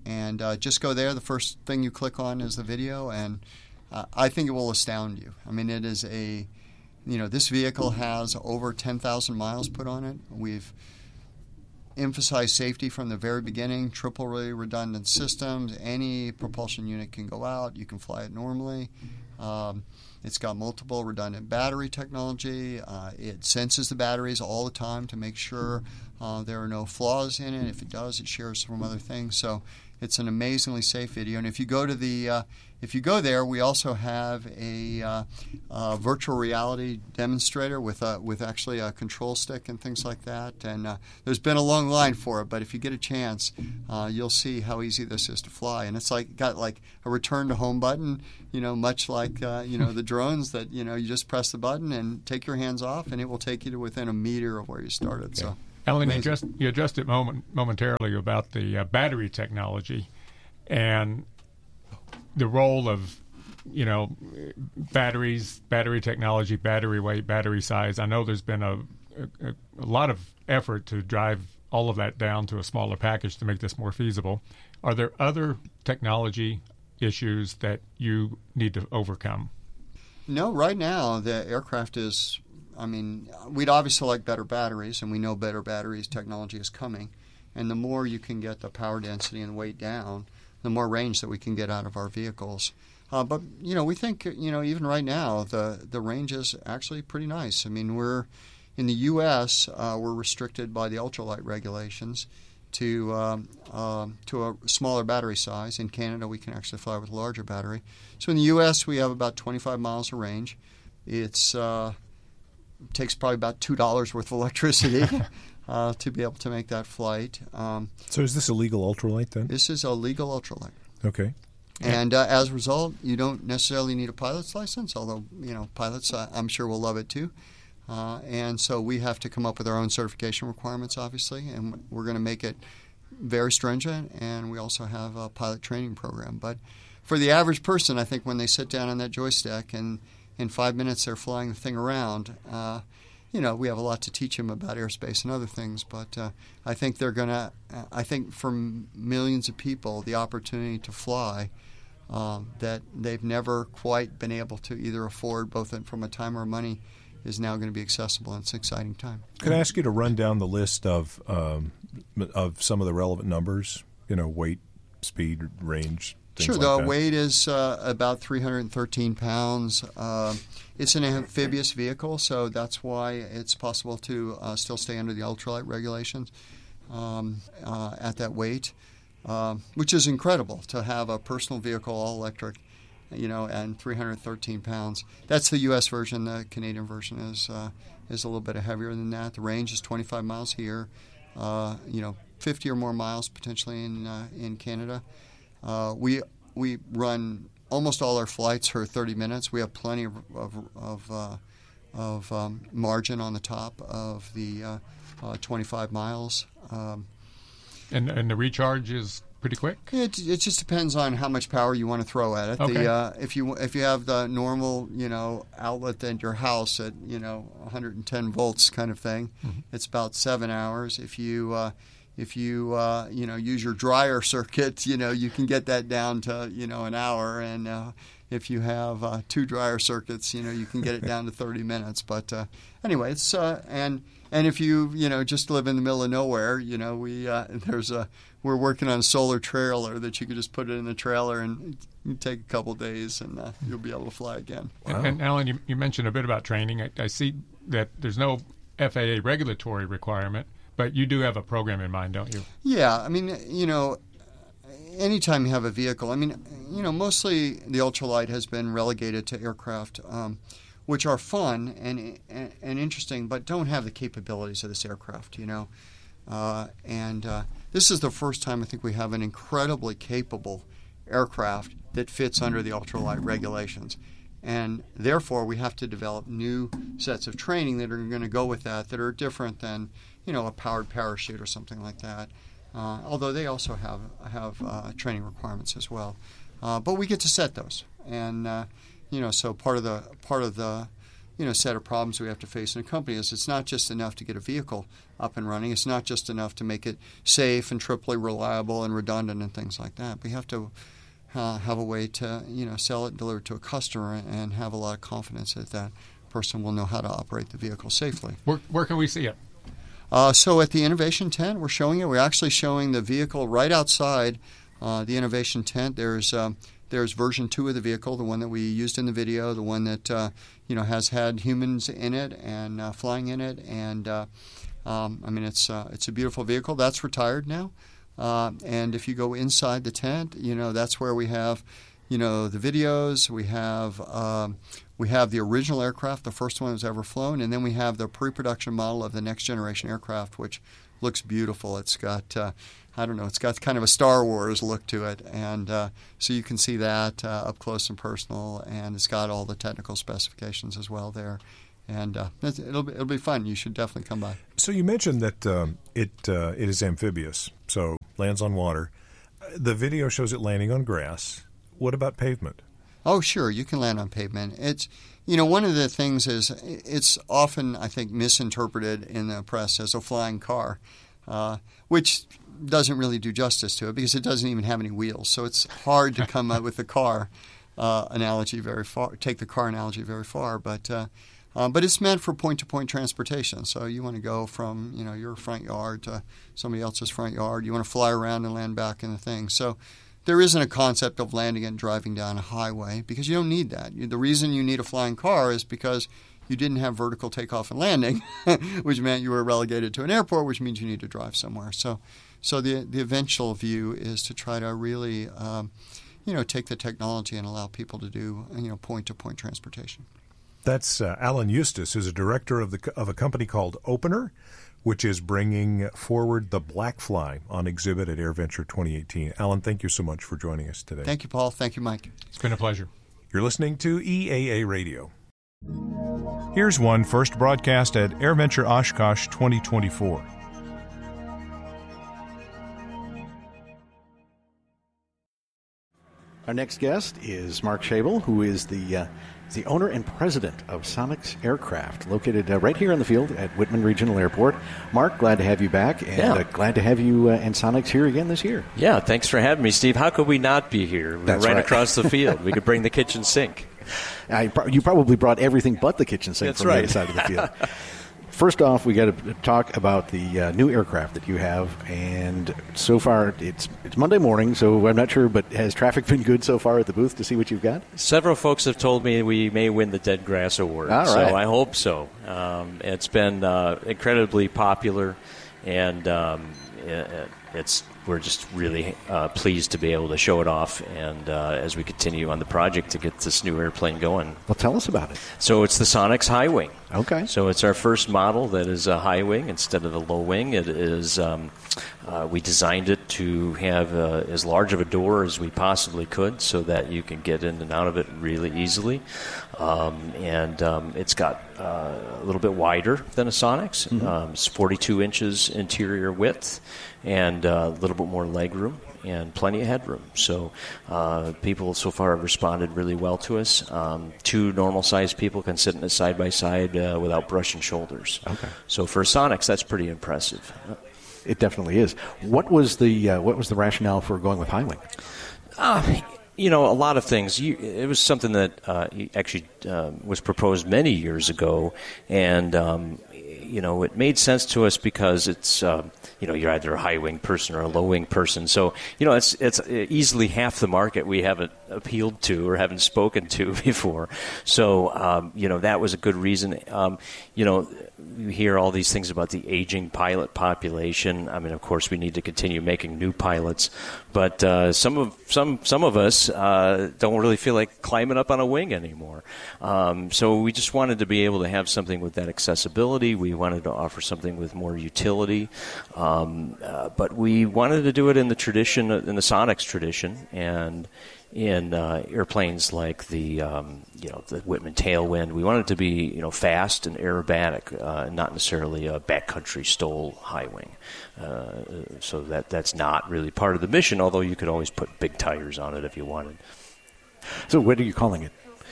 And uh, just go there. The first thing you click on is the video, and uh, I think it will astound you. I mean, it is a, you know, this vehicle has over ten thousand miles put on it. We've emphasized safety from the very beginning, triple redundant systems. Any propulsion unit can go out. You can fly it normally. Um, it's got multiple redundant battery technology. Uh, it senses the batteries all the time to make sure uh, there are no flaws in it. If it does, it shares from other things. So it's an amazingly safe video. And if you go to the, uh, if you go there, we also have a uh, uh, virtual reality demonstrator with a, with actually a control stick and things like that. And uh, there's been a long line for it, but if you get a chance, uh, you'll see how easy this is to fly. And it's like got like a return to home button, you know, much like uh, you know the drones that you know you just press the button and take your hands off, and it will take you to within a meter of where you started. Okay. So. Alan, you just you addressed it moment, momentarily about the uh, battery technology and the role of, you know, batteries, battery technology, battery weight, battery size. I know there's been a, a, a lot of effort to drive all of that down to a smaller package to make this more feasible. Are there other technology issues that you need to overcome? No, right now the aircraft is... I mean, we'd obviously like better batteries, and we know better batteries technology is coming. And the more you can get the power density and weight down, the more range that we can get out of our vehicles. Uh, but, you know, we think, you know, even right now, the, the range is actually pretty nice. I mean, we're, in the U S, uh, we're restricted by the ultralight regulations to um, uh, to a smaller battery size. In Canada, we can actually fly with a larger battery. So in the U S, we have about twenty-five miles of range. It's... Uh, takes probably about two dollars worth of electricity uh, to be able to make that flight. Um, so is this a legal ultralight then? This is a legal ultralight. Okay. And uh, as a result, you don't necessarily need a pilot's license, although, you know, pilots, uh, I'm sure, will love it too. Uh, and so we have to come up with our own certification requirements, obviously, and we're going to make it very stringent, and we also have a pilot training program. But for the average person, I think when they sit down on that joystick and in five minutes they're flying the thing around, uh, you know, we have a lot to teach them about airspace and other things, but uh, I think they're going to, I think for millions of people, the opportunity to fly um, that they've never quite been able to either afford, both from a time or money, is now going to be accessible, and it's an exciting time. Could I ask you to run down the list of um, of some of the relevant numbers, you know, weight, speed, range? Sure. Like the that. weight is uh, about three hundred thirteen pounds. Uh, it's an amphibious vehicle, so that's why it's possible to uh, still stay under the ultralight regulations um, uh, at that weight, uh, which is incredible to have a personal vehicle, all electric, you know, and three hundred thirteen pounds. That's the U S version. The Canadian version is uh, is a little bit heavier than that. The range is twenty-five miles here, uh, you know, fifty or more miles potentially in uh, in Canada. Uh, we we run almost all our flights for thirty minutes. We have plenty of of, of, uh, of um, margin on the top of the uh, uh, twenty-five miles. Um, and and the recharge is pretty quick? It it just depends on how much power you want to throw at it. Okay. The, uh, if you if you have the normal, you know, outlet at your house at, you know, one hundred ten volts kind of thing, mm-hmm. it's about seven hours. If you uh, If you uh, you know use your dryer circuit, you know you can get that down to you know an hour, and uh, if you have uh, two dryer circuits, you know you can get it down to thirty minutes. But uh, anyway, it's uh, and and if you you know just live in the middle of nowhere, you know we uh, there's a we're working on a solar trailer that you could just put it in the trailer and you take a couple days and uh, you'll be able to fly again. Wow. And, and Alan, you, you mentioned a bit about training. I, I see that there's no F A A regulatory requirement. But you do have a program in mind, don't you? Yeah. I mean, you know, anytime you have a vehicle, I mean, you know, mostly the ultralight has been relegated to aircraft, um, which are fun and, and and interesting, but don't have the capabilities of this aircraft, you know. Uh, and uh, this is the first time I think we have an incredibly capable aircraft that fits under the ultralight regulations. And therefore, we have to develop new sets of training that are going to go with that, that are different than, you know, a powered parachute or something like that. Uh, although they also have have uh, training requirements as well. Uh, but we get to set those, and uh, you know, so part of the part of the you know, set of problems we have to face in a company. Is it's not just enough to get a vehicle up and running. It's not just enough to make it safe and triply reliable and redundant and things like that. We have to uh, have a way to, you know, sell it and deliver it to a customer and have a lot of confidence that that person will know how to operate the vehicle safely. Where, where can we see it? Uh, so at the Innovation Tent, we're showing it. We're actually showing the vehicle right outside uh, the Innovation Tent. There's um, there's version two of the vehicle, the one that we used in the video, the one that uh, you know has had humans in it and uh, flying in it. And uh, um, I mean, it's uh, it's a beautiful vehicle. That's retired now. Uh, and if you go inside the tent, you know that's where we have, you know, the videos. We have um, we have the original aircraft, the first one that was ever flown, and then we have the pre-production model of the next generation aircraft, which looks beautiful. It's got, uh, I don't know, it's got kind of a Star Wars look to it, and uh, so you can see that uh, up close and personal, and it's got all the technical specifications as well there, and uh, it'll be, it'll be fun. You should definitely come by. So you mentioned that um, it uh, it is amphibious, so lands on water. The video shows it landing on grass. What about pavement? Oh, sure, you can land on pavement. It's, you know, one of the things is it's often, I think, misinterpreted in the press as a flying car, uh, which doesn't really do justice to it because it doesn't even have any wheels. So it's hard to come up with the car uh, analogy very far, take the car analogy very far. But uh, uh, but it's meant for point-to-point transportation. So you want to go from, you know, your front yard to somebody else's front yard. You want to fly around and land back in the thing. So there isn't a concept of landing and driving down a highway because you don't need that. The reason you need a flying car is because you didn't have vertical takeoff and landing, which meant you were relegated to an airport, which means you need to drive somewhere. So, so the the eventual view is to try to really, um, you know, take the technology and allow people to do, you know, point-to-point transportation. That's uh, Alan Eustace, who's a director of the of a company called Opener, which is bringing forward the Blackfly on exhibit at AirVenture twenty eighteen. Alan, thank you so much for joining us today. Thank you, Paul. Thank you, Mike. It's been a pleasure. You're listening to E A A Radio. Here's one first broadcast at AirVenture Oshkosh twenty twenty-four. Our next guest is Mark Schabel, who is the uh, the owner and president of Sonix Aircraft, located uh, right here on the field at Whitman Regional Airport. Mark, glad to have you back, and yeah. uh, glad to have you uh, and Sonix here again this year. Yeah, thanks for having me, Steve. How could we not be here? We're That's right, right across the field. We could bring the kitchen sink. I, you probably brought everything but the kitchen sink That's from right. the other side of the field. First off, we got to talk about the uh, new aircraft that you have, and so far it's it's Monday morning, so I'm not sure, but has traffic been good so far at the booth to see what you've got? Several folks have told me we may win the Dead Grass Award, All right. so I hope so. Um, it's been uh, incredibly popular, and um, it, it's we're just really uh, pleased to be able to show it off, and uh, as we continue on the project to get this new airplane going. Well, tell us about it. So it's the Sonix High Wing. Okay. So it's our first model that is a high wing instead of a low wing. It is um, uh, we designed it to have uh, as large of a door as we possibly could, so that you can get in and out of it really easily. Um, and um, it's got uh, a little bit wider than a Sonix. Mm-hmm. Um, it's forty-two inches interior width, and uh, a little bit more leg room and plenty of headroom. So uh, people so far have responded really well to us. Um, two normal-sized people can sit in it side by side uh, without brushing shoulders. Okay. So for a Sonix, that's pretty impressive. It definitely is. What was the uh, what was the rationale for going with high wing? Uh, you know, a lot of things. You, it was something that uh, actually uh, was proposed many years ago, and um, you know, it made sense to us because it's, uh, you know, you're either a high-wing person or a low-wing person. So, you know, it's it's easily half the market we haven't appealed to or haven't spoken to before. So, um, you know, that was a good reason. Um, you know, you hear all these things about the aging pilot population. I mean, of course, we need to continue making new pilots. But uh, some of some some of us uh, don't really feel like climbing up on a wing anymore. Um, so we just wanted to be able to have something with that accessibility. We wanted to offer something with more utility. Um, uh, but we wanted to do it in the tradition, in the Sonix tradition, and in uh, airplanes like the um, you know the Whitman Tailwind. We wanted it to be you know fast and aerobatic, uh, not necessarily a backcountry stole high wing. Uh, so that that's not really part of the mission. Although you could always put big tires on it if you wanted. So what are you calling it?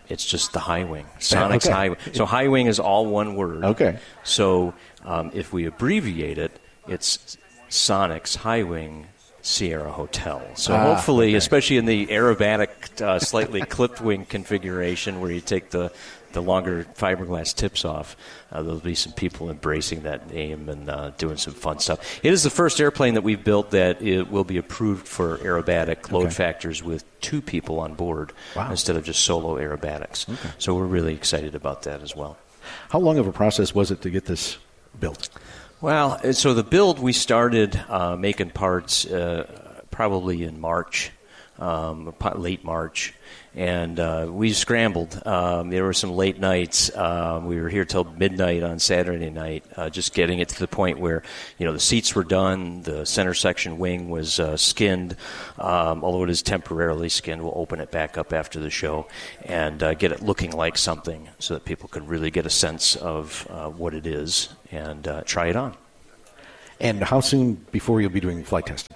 It's just the High Wing. Sonic's okay. High Wing. So High Wing is all one word. Okay. So um, if we abbreviate it, it's Sonic's High Wing Sierra Hotel. So Ah, hopefully, okay. especially in the aerobatic, uh, slightly clipped wing configuration where you take the, the longer fiberglass tips off, uh, there'll be some people embracing that name and uh, doing some fun stuff. It is the first airplane that we've built that it will be approved for aerobatic load Okay. factors with two people on board Wow. instead of just solo aerobatics. Okay. So we're really excited about that as well. How long of a process was it to get this built? Well, uh, so the build, we started uh, making parts uh, probably in March, um, po- late March, and uh, we scrambled. Um, there were some late nights. Um, we were here till midnight on Saturday night, uh, just getting it to the point where, you know, the seats were done, the center section wing was uh, skinned, um, although it is temporarily skinned. We'll open it back up after the show and uh, get it looking like something so that people could really get a sense of uh, what it is and uh, try it on. And how soon before you'll be doing flight testing?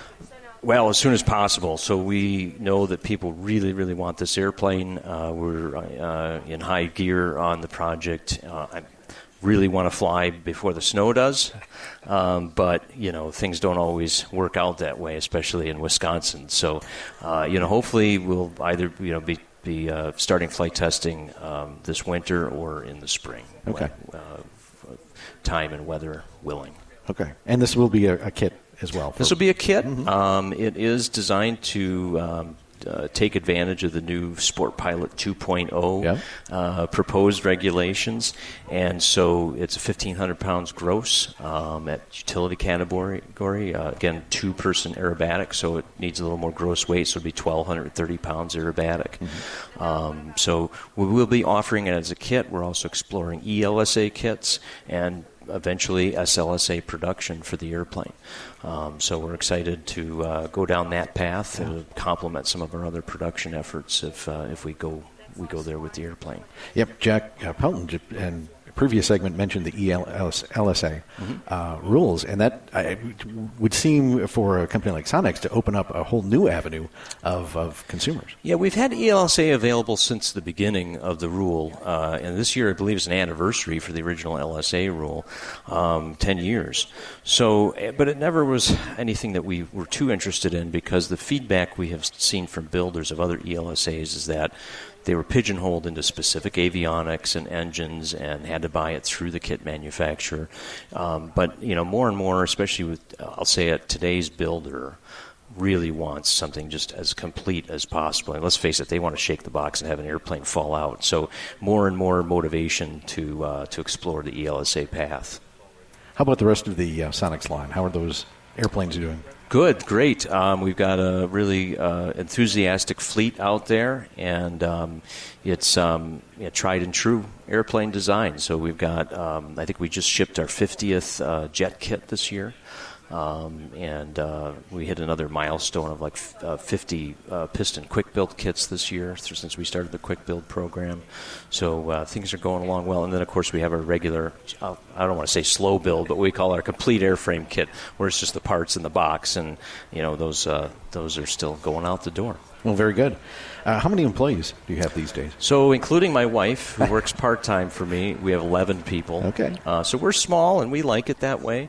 Well, as soon as possible. So we know that people really, really want this airplane. Uh, we're uh, in high gear on the project. Uh, I really want to fly before the snow does, um, but you know things don't always work out that way, especially in Wisconsin. So uh, you know, hopefully we'll either you know be be uh, starting flight testing um, this winter or in the spring. Okay. When, uh, time and weather willing. Okay. And this will be a, a kit as well. for- This will be a kit. Mhm. Um, it is designed to um, uh, take advantage of the new Sport Pilot two point oh Yeah. uh, proposed regulations, and so it's fifteen hundred pounds gross um, at utility category. Uh, again, two-person aerobatic, so it needs a little more gross weight, so it'll be twelve thirty pounds aerobatic. Mm-hmm. Um, so we will be offering it as a kit. We're also exploring E L S A kits and eventually S L S A production for the airplane. Um, so we're excited to uh, go down that path and complement some of our other production efforts if uh, if we go we go there with the airplane. Yep, Jack uh, Pelton j- and previous segment mentioned the E L S A uh, rules, and that I, would seem for a company like Sonex to open up a whole new avenue of, of consumers. Yeah, we've had E L S A available since the beginning of the rule, uh, and this year I believe is an anniversary for the original L S A rule, um, ten years. So, eh, but it never was anything that we were too interested in because the feedback we have seen from builders of other E L S As is that they were pigeonholed into specific avionics and engines and had to buy it through the kit manufacturer. Um, but, you know, more and more, especially with, uh, I'll say it, today's builder really wants something just as complete as possible. And let's face it, they want to shake the box and have an airplane fall out. So more and more motivation to uh, to explore the E L S A path. How about the rest of the uh, Sonex line? How are those airplanes doing? Good, great. Um, we've got a really uh, enthusiastic fleet out there, and um, it's um, yeah, tried and true airplane design. So we've got, um, I think we just shipped our fiftieth uh, jet kit this year. Um, and uh, we hit another milestone of like f- uh, fifty uh, piston quick build kits this year th- since we started the quick build program. So uh, things are going along well. And then, of course, we have our regular, uh, I don't want to say slow build, but we call our complete airframe kit, where it's just the parts in the box. And, you know, those uh, those are still going out the door. Well, very good. Uh, how many employees do you have these days? So, including my wife, who works part-time for me, we have eleven people. Okay. Uh, so we're small, and we like it that way.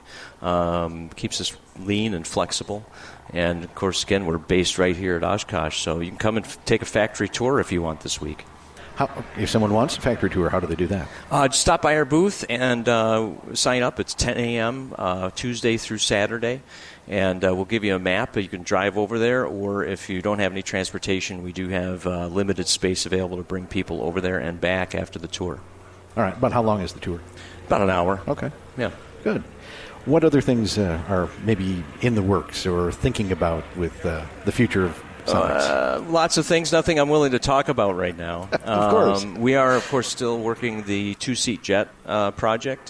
Um, keeps us lean and flexible. And, of course, again, we're based right here at Oshkosh, so you can come and f- take a factory tour if you want this week. How, if someone wants a factory tour, how do they do that? Uh, just stop by our booth and uh, sign up. It's ten a.m. Uh, Tuesday through Saturday. And uh, we'll give you a map. You can drive over there, or if you don't have any transportation, we do have uh, limited space available to bring people over there and back after the tour. All right. About how long is the tour? About an hour. Okay. Yeah. Good. What other things uh, are maybe in the works or thinking about with uh, the future of Sonex? Uh, lots of things, nothing I'm willing to talk about right now. Of course. Um, we are, of course, still working the two-seat jet uh, project.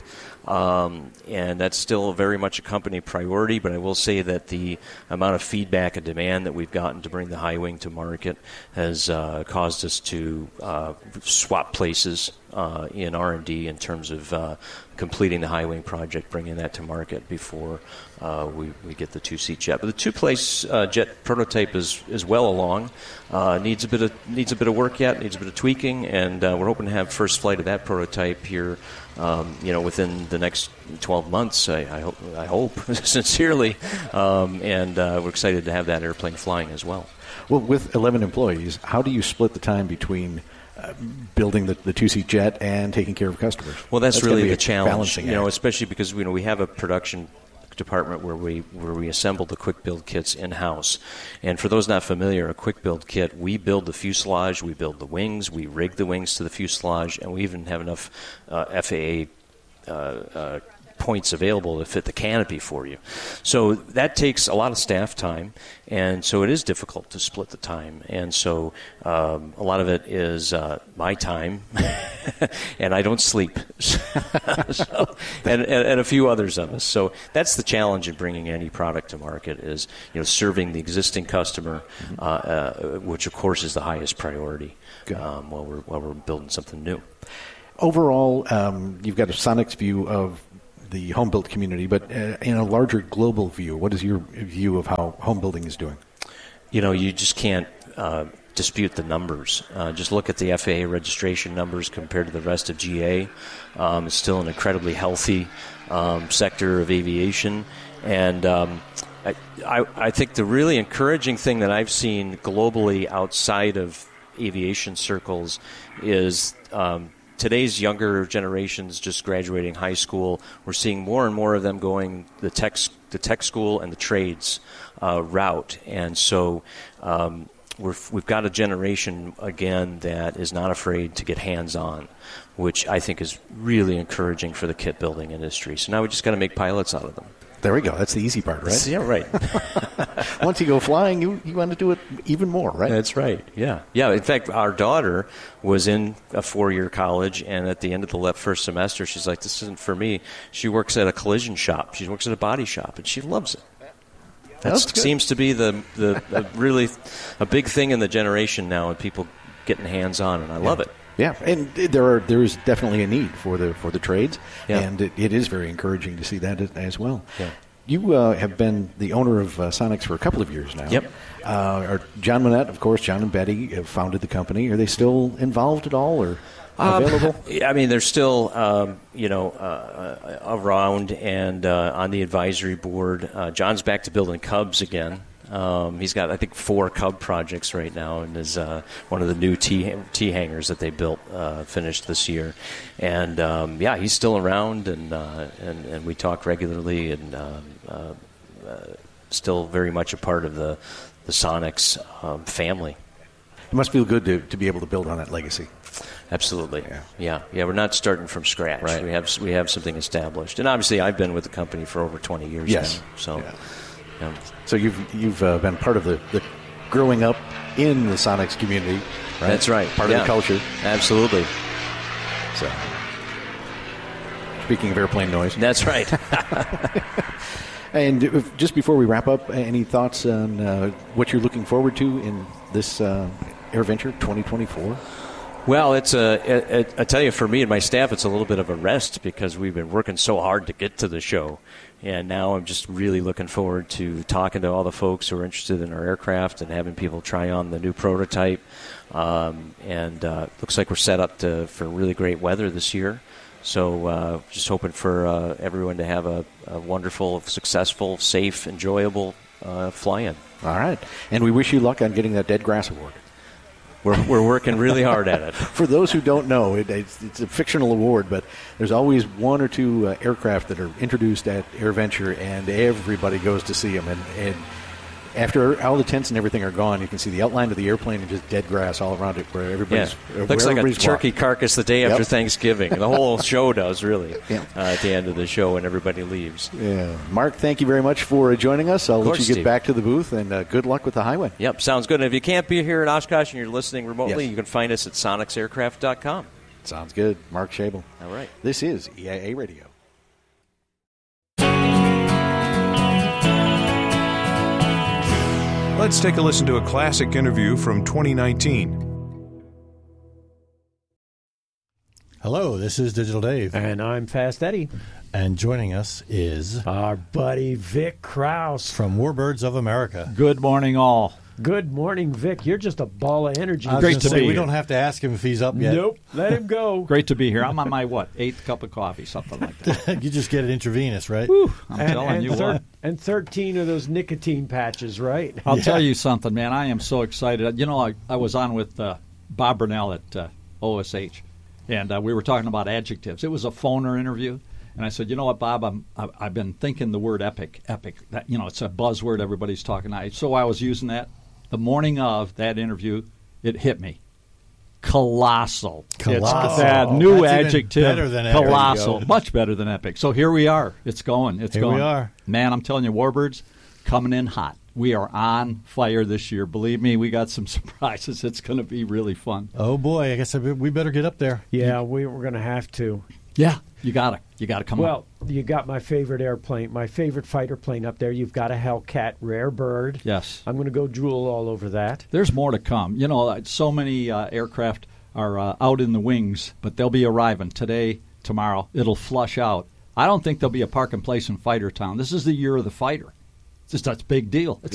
Um, and that's still very much a company priority, but I will say that the amount of feedback and demand that we've gotten to bring the High Wing to market has uh, caused us to uh, swap places uh, in R and D in terms of uh, completing the high wing project, bringing that to market before uh, we, we get the two-seat jet. But the two-place uh, jet prototype is, is well along. Uh, needs a bit of needs a bit of work yet. Needs a bit of tweaking, and uh, we're hoping to have first flight of that prototype here. Um, you know, within the next twelve months, I, I hope. I hope sincerely, um, and uh, we're excited to have that airplane flying as well. Well, with eleven employees, how do you split the time between uh, building the, the two-seat jet and taking care of customers? Well, that's, that's really the a challenge. Balancing you know, act. especially because you know we have a production department where we where we assemble the quick build kits in-house. And for those not familiar, a quick build kit, we build the fuselage, we build the wings, we rig the wings to the fuselage, and we even have enough uh, F A A uh, uh, points available to fit the canopy for you. So that takes a lot of staff time, and so it is difficult to split the time. And so um, a lot of it is uh, my time, and I don't sleep, so, and, and, and a few others of us. So that's the challenge in bringing any product to market is, you know, serving the existing customer, uh, uh, which of course is the highest priority um, while we're while we're building something new. Overall, um, you've got a Sonex view of the home built community, but uh, in a larger global view, what is your view of how home building is doing? You know, you just can't uh, dispute the numbers. Uh, just look at the F A A registration numbers compared to the rest of G A. Um, it's still an incredibly healthy um, sector of aviation, and um, I, I, I think the really encouraging thing that I've seen globally outside of aviation circles is um, today's younger generations just graduating high school. We're seeing more and more of them going the tech, the tech school and the trades uh, route. And so um, we're, we've got a generation, again, that is not afraid to get hands-on, which I think is really encouraging for the kit building industry. So now we just got to make pilots out of them. There we go. That's the easy part, right? Yeah, right. Once you go flying, you, you want to do it even more, right? That's right. Yeah. Yeah. In fact, our daughter was in a four-year college, and at the end of the first semester, she's like, this isn't for me. She works at a collision shop. She works at a body shop, and she loves it. That seems to be the, the, the really a big thing in the generation now, and people getting hands-on, and I love it. Yeah, and there are there is definitely a need for the for the trades, yeah. and it, it is very encouraging to see that as well. Yeah. You uh, have been the owner of uh, Sonex for a couple of years now. Yep. Uh, are John Monette, of course, John and Betty have founded the company. Are they still involved at all, or available? Um, I mean, they're still um, you know uh, around and uh, on the advisory board. Uh, John's back to building Cubs again. Um, he's got, I think, four Cub projects right now, and is uh, one of the new T T hangars that they built uh, finished this year. And um, yeah, he's still around, and uh, and and we talk regularly, and um, uh, uh, still very much a part of the the Sonex um, family. It must feel good to, to be able to build on that legacy. Absolutely. Yeah. yeah, yeah. We're not starting from scratch. Right. We have we have something established, and obviously, I've been with the company for over twenty years yes. now. So. Yeah. Yeah. So you've you've uh, been part of the, the growing up in the Sonex community, right? That's right. Part yeah. of the culture. Absolutely. So, speaking of airplane noise, that's right. And if, just before we wrap up, any thoughts on uh, what you're looking forward to in this uh, AirVenture twenty twenty-four? Well, it's a. It, I tell you, for me and my staff, it's a little bit of a rest because we've been working so hard to get to the show. And now I'm just really looking forward to talking to all the folks who are interested in our aircraft and having people try on the new prototype. Um, and uh, looks like we're set up to, for really great weather this year. So uh, just hoping for uh, everyone to have a, a wonderful, successful, safe, enjoyable uh, fly-in. All right. And we wish you luck on getting that Dead Grass Award. We're, we're working really hard at it. For those who don't know, it, it's, it's a fictional award, but there's always one or two uh, aircraft that are introduced at AirVenture, and everybody goes to see them. And, and after all the tents and everything are gone, you can see the outline of the airplane and just dead grass all around it, where everybody's yeah. uh, looks like a turkey walking. carcass the day after Yep. Thanksgiving. The whole show does, really, yeah. uh, at the end of the show when everybody leaves. Yeah, Mark, thank you very much for joining us. I'll Of let course, you get Steve. back to the booth, and uh, good luck with the highway. Yep, sounds good. And if you can't be here in Oshkosh and you're listening remotely, Yes. you can find us at sonex aircraft dot com. Sounds good. Mark Schabel. All right. This is E I A Radio. Let's take a listen to a classic interview from twenty nineteen. Hello, this is Digital Dave. And I'm Fast Eddie. And joining us is our buddy Vic Krause from Warbirds of America. Good morning, all. Good morning, Vic. You're just a ball of energy. Great to say, be We here. Don't have to ask him if he's up yet. Nope. Let him go. Great to be here. I'm on my, what, eighth cup of coffee, something like that. You just get it intravenous, right? Whew, I'm and, telling and you thir- what. And thirteen of those nicotine patches, right? I'll yeah. tell you something, man. I am so excited. You know, I, I was on with uh, Bob Burnell at uh, O S H, and uh, we were talking about adjectives. It was a phoner interview. And I said, you know what, Bob, I'm, I've been thinking the word epic, epic. That, you know, it's a buzzword everybody's talking about. So I was using that. The morning of that interview, it hit me. Colossal. Colossal. It's that new That's adjective. Even better than epic. Colossal. Much better than epic. So here we are. It's going. It's here going. we are. Man, I'm telling you, Warbirds, coming in hot. We are on fire this year. Believe me, we got some surprises. It's going to be really fun. Oh, boy. I guess we better get up there. Yeah, we, we're going to have to. Yeah, you got to. You got to come well, up. Well, you got my favorite airplane, my favorite fighter plane up there. You've got a Hellcat, rare bird. Yes. I'm going to go drool all over that. There's more to come. You know, so many uh, aircraft are uh, out in the wings, but they'll be arriving today, tomorrow. It'll flush out. I don't think there'll be a park and place in Fighter Town. This is the year of the fighter. It's just a big deal. It's